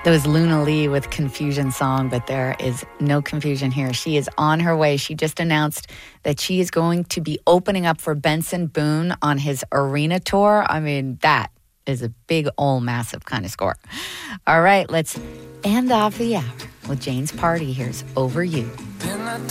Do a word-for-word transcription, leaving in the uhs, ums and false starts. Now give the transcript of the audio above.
That was Luna Lee with Confusion Song, but there is no confusion here. She is on her way. She just announced that she is going to be opening up for Benson Boone on his arena tour. I mean, that is a big, old, massive kind of score. All right, let's end off the hour with Jane's Party. Here's Over You.